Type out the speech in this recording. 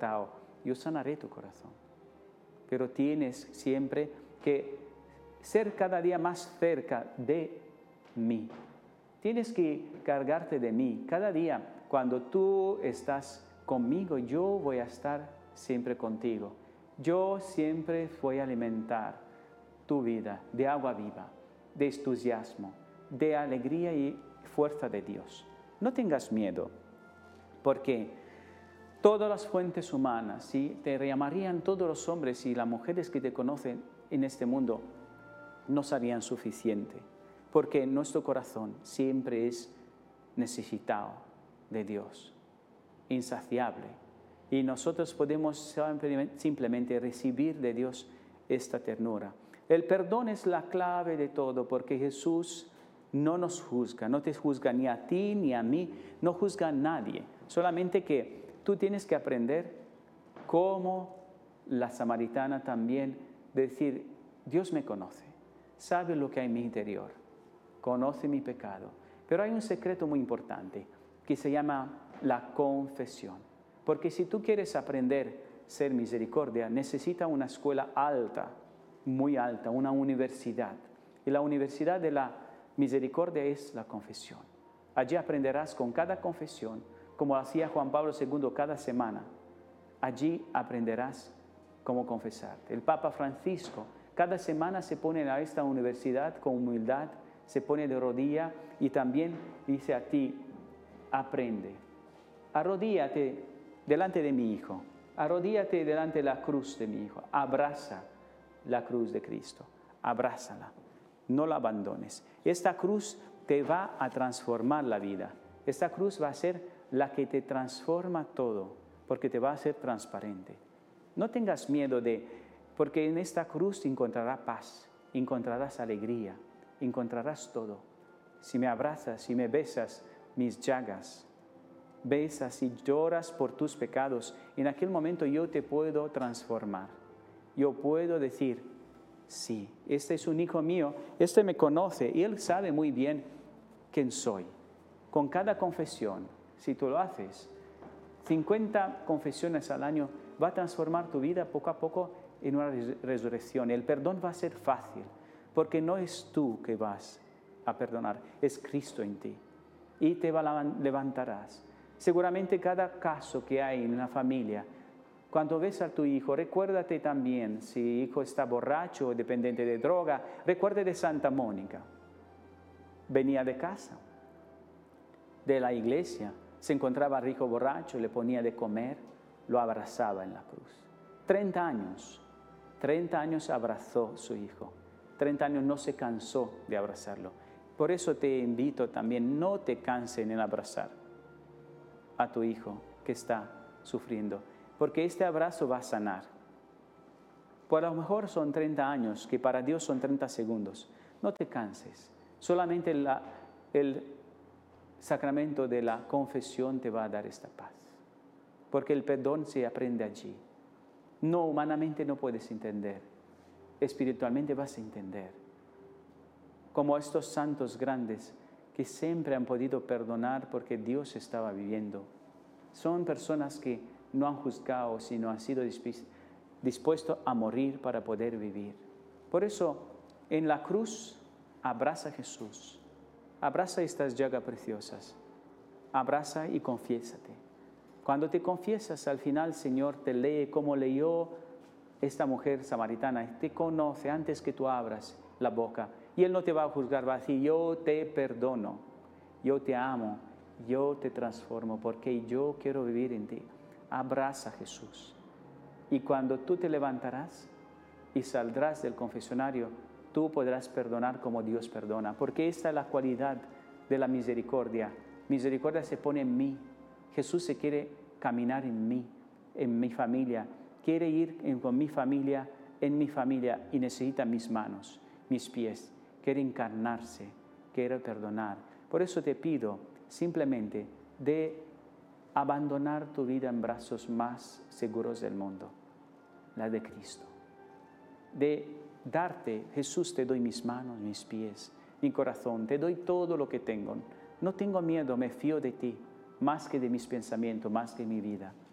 cortado, yo sanaré tu corazón. Pero tienes siempre que ser cada día más cerca de mí. Tienes que cargarte de mí. Cada día, cuando tú estás conmigo, yo voy a estar siempre contigo. Yo siempre voy a alimentar tu vida de agua viva, de entusiasmo, de alegría y fuerza de Dios. No tengas miedo, porque todas las fuentes humanas, ¿sí? Te llamarían todos los hombres y las mujeres que te conocen en este mundo, no serían suficiente, porque nuestro corazón siempre es necesitado de Dios, insaciable. Y nosotros podemos simplemente recibir de Dios esta ternura. El perdón es la clave de todo, porque Jesús no nos juzga, no te juzga ni a ti ni a mí, no juzga a nadie. Solamente que tú tienes que aprender, como la samaritana también, de decir, Dios me conoce, sabe lo que hay en mi interior, conoce mi pecado. Pero hay un secreto muy importante que se llama la confesión. Porque si tú quieres aprender a ser misericordia, necesitas una escuela alta, muy alta, una universidad. Y la universidad de la misericordia es la confesión. Allí aprenderás con cada confesión, como hacía Juan Pablo II cada semana. Allí aprenderás cómo confesarte. El Papa Francisco cada semana se pone a esta universidad con humildad, se pone de rodilla y también dice a ti, aprende. Arrodíllate delante de mi Hijo. Arrodíllate delante de la cruz de mi Hijo. Abraza la cruz de Cristo. Abrázala. No la abandones. Esta cruz te va a transformar la vida. Esta cruz va a ser la que te transforma todo, porque te va a hacer transparente. No tengas miedo porque en esta cruz encontrarás paz, encontrarás alegría, encontrarás todo. Si me abrazas, si me besas mis llagas, besas y lloras por tus pecados, en aquel momento yo te puedo transformar. Yo puedo decir, sí, este es un hijo mío, este me conoce y él sabe muy bien quién soy. Con cada confesión, si tú lo haces, 50 confesiones al año, va a transformar tu vida poco a poco en una resurrección. El perdón va a ser fácil, porque no es tú que vas a perdonar, es Cristo en ti. Y te levantarás. Seguramente cada caso que hay en la familia, cuando ves a tu hijo, recuérdate también, si el hijo está borracho o dependiente de droga, recuerde de Santa Mónica. Venía de casa, de la iglesia, se encontraba al hijo borracho, le ponía de comer, lo abrazaba en la cruz. 30 años abrazó a su hijo. 30 años no se cansó de abrazarlo. Por eso te invito también, no te canses en abrazar a tu hijo que está sufriendo, porque este abrazo va a sanar. Por a lo mejor son 30 años, que para Dios son 30 segundos. No te canses. Solamente el sacramento de la confesión te va a dar esta paz. Porque el perdón se aprende allí. No, humanamente no puedes entender. Espiritualmente vas a entender. Como estos santos grandes que siempre han podido perdonar porque Dios estaba viviendo. Son personas que no han juzgado, sino han sido dispuestos a morir para poder vivir. Por eso, en la cruz, abraza a Jesús. Abraza estas llagas preciosas. Abraza y confiésate. Cuando te confiesas, al final, Señor te lee como leyó esta mujer samaritana. Te conoce antes que tú abras la boca. Y Él no te va a juzgar, va a decir, yo te perdono, yo te amo, yo te transformo, porque yo quiero vivir en ti. Abraza a Jesús. Y cuando tú te levantarás y saldrás del confesionario, tú podrás perdonar como Dios perdona, porque esta es la cualidad de la misericordia. Misericordia se pone en mí. Jesús se quiere caminar en mí, en mi familia. Quiere ir con mi familia, en mi familia, y necesita mis manos, mis pies. Quiere encarnarse, quiere perdonar. Por eso te pido simplemente de abandonar tu vida en brazos más seguros del mundo, la de Cristo. De darte, Jesús, te doy mis manos, mis pies, mi corazón, te doy todo lo que tengo. No tengo miedo, me fío de ti, más que de mis pensamientos, más que de mi vida.